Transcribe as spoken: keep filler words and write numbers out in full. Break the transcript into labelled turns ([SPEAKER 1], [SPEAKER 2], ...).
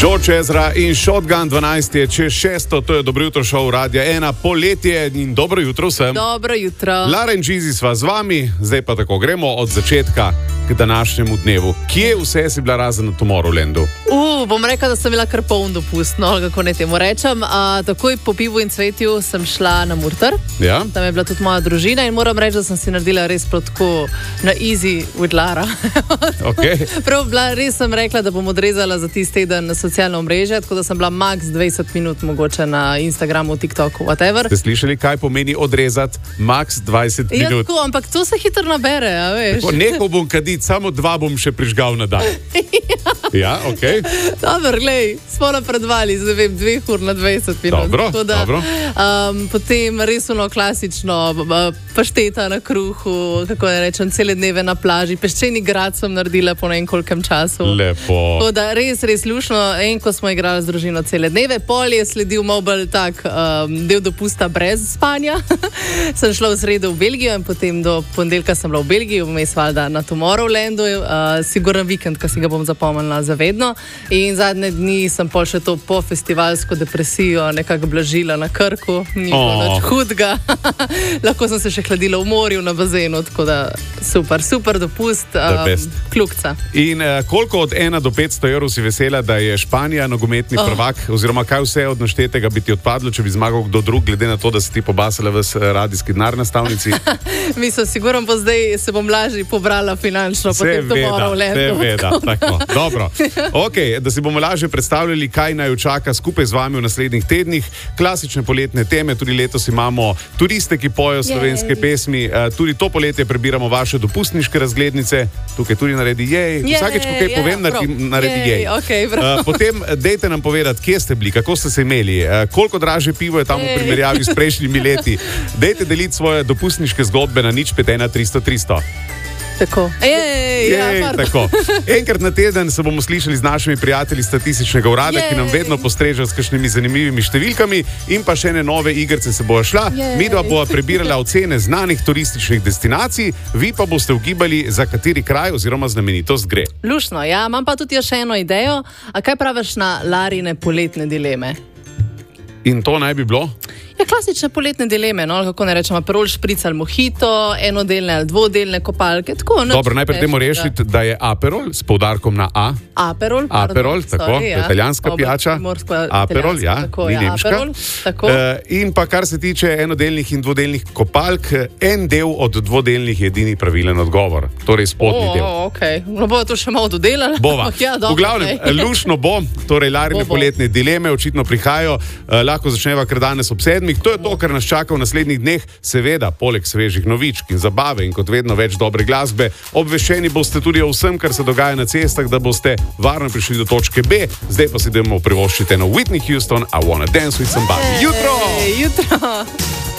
[SPEAKER 1] George Ezra in Shotgun, dvanajst je čez šesto, to je Dobro jutro šov Radia ena, poletje in dobro jutro vsem.
[SPEAKER 2] Dobro jutro.
[SPEAKER 1] Lara in Gizi sva z vami, zdaj pa tako gremo od začetka k današnjemu dnevu. Kje vse si bila razen na Tomorrowlandu?
[SPEAKER 2] Uh, bom rekla, da sem bila kar poln dopust, no, kako ne temu rečem. A, takoj po pivu in cvetju sem šla na Murter.
[SPEAKER 1] Ja?
[SPEAKER 2] Tam je bila tudi moja družina in moram reči, da sem si naredila res protko na easy with Lara.
[SPEAKER 1] Okay.
[SPEAKER 2] Prav bila, res sem rekla, da bom odrezala za tisti teden na socialno omrežje, tako da sem bila max dvajset minut mogoče na Instagramu, TikToku, whatever.
[SPEAKER 1] Ste slišali, kaj pomeni odrezati max dvajset minut?
[SPEAKER 2] Ja, tako, ampak to se hitro nabere, a veš.
[SPEAKER 1] Tako, nekaj bom kaditi, samo dva bom še prižgal na dan. Ja, ok.
[SPEAKER 2] Dobro, glej, smo napredovali, zdaj vem, dveh ur na dvajset minut.
[SPEAKER 1] Dobro,
[SPEAKER 2] da,
[SPEAKER 1] dobro.
[SPEAKER 2] Um, potem res ono klasično, pašteta na kruhu, kako ne rečem, cele dneve na plaži, peščeni grad sem naredila po ne kolkem času.
[SPEAKER 1] Lepo.
[SPEAKER 2] Tako da res, res lušno, en ko smo igrali z družino cele dneve, pol je sledil malo bolj tak um, del dopusta brez spanja. Sem šla v sredo v Belgijo in potem do ponedeljka sem bila v Belgiji, vmes valjda na Tomorrowlandu, uh, siguren vikend, ki si ga bom zapomnila zavedno. In zadnje dni sem pol še to po festivalsko depresijo nekako blažila na Krku, ni bilo
[SPEAKER 1] Oh.
[SPEAKER 2] nič hudega. Lahko sem se še hladila v morju na bazenu, tako da super, super dopust,
[SPEAKER 1] The
[SPEAKER 2] um,
[SPEAKER 1] best.
[SPEAKER 2] kljukca.
[SPEAKER 1] In uh, koliko od ena do petsto evrov si vesela, da je Španija nogometni
[SPEAKER 2] Oh.
[SPEAKER 1] prvak, oziroma kaj vse od naštetega bi ti odpadlo, če bi zmagal kdo drug, glede na to, da si ti pobasala ves eh, radijski denar na stavnici?
[SPEAKER 2] Mislim, sigurno bo zdaj se bom lažje pobrala finančno po tem Tomorrowlandu.
[SPEAKER 1] Seveda, tako. Dobro. Okay, da si bomo lažje predstavljali, kaj naj čaka skupaj z vami v naslednjih tednih. Klasične poletne teme, tudi letos imamo turiste, ki pojejo slovenske
[SPEAKER 2] Jej.
[SPEAKER 1] pesmi, uh, tudi to poletje prebiramo vaše dopustniške razglednice, tukaj tudi naredi jej,
[SPEAKER 2] Jej,
[SPEAKER 1] vsakeč, ko kaj
[SPEAKER 2] ja,
[SPEAKER 1] povem, naredi,
[SPEAKER 2] prav.
[SPEAKER 1] naredi jej.
[SPEAKER 2] Jej, okej, prav.
[SPEAKER 1] uh, potem dejte nam povedati, kje ste bili, kako ste se imeli, uh, koliko dražje pivo je tam v
[SPEAKER 2] Jej.
[SPEAKER 1] primerjavi s prejšnjimi leti. Dejte deliti svoje dopustniške zgodbe na nič pet ena tristo tristo.
[SPEAKER 2] Tako. Ej, ja,
[SPEAKER 1] Jej,
[SPEAKER 2] pardon.
[SPEAKER 1] tako. Enkrat na teden se bomo slišali z našimi prijatelji statističnega urada,
[SPEAKER 2] Jej.
[SPEAKER 1] ki nam vedno postrežejo s kakšnimi zanimivimi številkami, in pa še ene nove igrice se bojo šla.
[SPEAKER 2] Jej.
[SPEAKER 1] Mi dva bova prebirala ocene znanih turističnih destinacij, vi pa boste ugibali, za kateri kraj oziroma znamenitost gre.
[SPEAKER 2] Lušno, ja, imam pa tudi jaz še eno idejo. A kaj praviš na Larine poletne dileme?
[SPEAKER 1] In to naj bi bilo?
[SPEAKER 2] Ja, klasične poletne dileme, no, kako ne rečemo, aperol špric ali mojito, enodelne ali dvodelne kopalke, tako.
[SPEAKER 1] Dobro, najprej dajmo rešiti, da je aperol s poudarkom na A.
[SPEAKER 2] Aperol, pardon,
[SPEAKER 1] Aperol, tako,
[SPEAKER 2] sorry, ja.
[SPEAKER 1] italijanska
[SPEAKER 2] Oba
[SPEAKER 1] pijača.
[SPEAKER 2] primorska,
[SPEAKER 1] Aperol,
[SPEAKER 2] italijanska,
[SPEAKER 1] ja,
[SPEAKER 2] tako,
[SPEAKER 1] ni
[SPEAKER 2] ja,
[SPEAKER 1] nemška.
[SPEAKER 2] Aperol, tako.
[SPEAKER 1] Uh, in pa kar se tiče enodelnih in dvodelnih kopalk, en del od dvodelnih je edini pravilen odgovor, torej spodnji
[SPEAKER 2] O,
[SPEAKER 1] del.
[SPEAKER 2] okay. No, bo to še malo dodelali.
[SPEAKER 1] Bova.
[SPEAKER 2] Ja, dobro,
[SPEAKER 1] V glavnem,
[SPEAKER 2] okay.
[SPEAKER 1] lušno bo, torej Larine
[SPEAKER 2] Bo, bo.
[SPEAKER 1] poletne dileme očitno prihajajo, uh, lahko začneva kar danes ob sedmih. To je to, kar nas čaka v naslednjih dneh, seveda, poleg svežih novičk in zabave in kot vedno več dobre glasbe. Obveščeni boste tudi o vsem, kar se dogaja na cestah, da boste varno prišli do točke B. Zdaj pa si idemo privoščiti eno Whitney Houston, I Wanna Dance With Somebody. Jutro!
[SPEAKER 2] Ej, jutro!